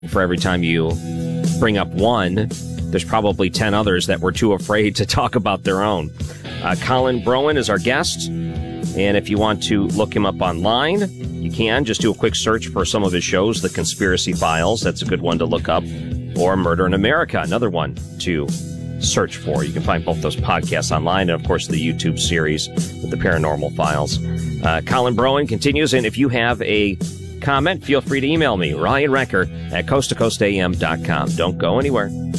For every time you bring up one, there's probably 10 others that were too afraid to talk about their own. Colin Broen is our guest, and if you want to look him up online, you can. Just do a quick search for some of his shows, The Conspiracy Files. That's a good one to look up. Or Murder in America, another one to search for. You can find both those podcasts online, and, of course, the YouTube series with the Paranormal Files. Colin Broen continues, and if you have a comment, feel free to email me, Ryan Wrecker at coasttocoastam.com. Don't go anywhere.